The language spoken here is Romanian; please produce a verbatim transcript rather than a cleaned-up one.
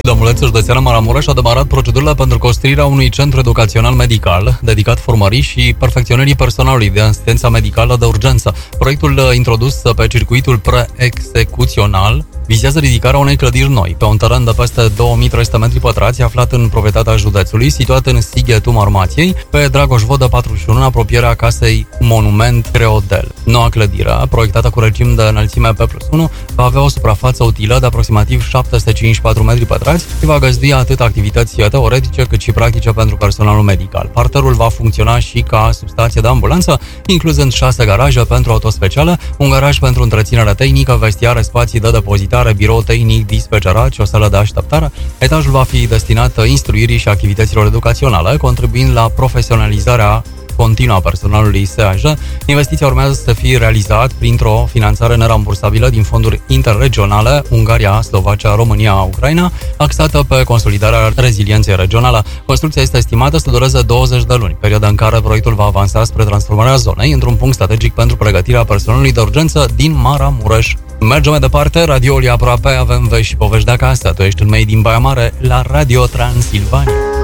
Domnulețul județean Maramureș a demarat procedurile pentru construirea unui centru educațional medical dedicat formării și perfecționării personalului de asistență medicală de urgență. Proiectul introdus pe circuitul pre-execuțional vizează ridicarea unei clădiri noi pe un teren de peste două mii trei sute metri pătrați aflat în proprietatea județului, situat în Sighetul Marmației, pe Dragoș Vodă patruzeci și unu, în apropierea casei Monument Creodel. Noua clădire, proiectată cu regim de înălțime P plus unu, va avea o suprafață utilă de aproximativ șapte sute cincizeci și patru metri pătrați și va găzdui atât activități teoretice cât și practice pentru personalul medical. Parterul va funcționa și ca substație de ambulanță, incluzând șase garaje pentru autospeciale, un garaj pentru întreținere tehnică, vestiare, spații de depozitare, birou tehnic, dispecerat și o sală de așteptare. Etajul va fi destinat instruirii și activităților educaționale, contribuind la profesionalizarea continuă a personalului S A J. Investiția urmează să fie realizat printr-o finanțare nerambursabilă din fonduri interregionale Ungaria, Slovacia, România, Ucraina, axată pe consolidarea rezilienței regionale. Construcția este estimată să dureze douăzeci de luni, perioada în care proiectul va avansa spre transformarea zonei într-un punct strategic pentru pregătirea personalului de urgență din Maramureș. Mergem mai departe, radioul e aproape, avem vești și povești de acasă. Tu ești în mei din Baia Mare la Radio Transilvania.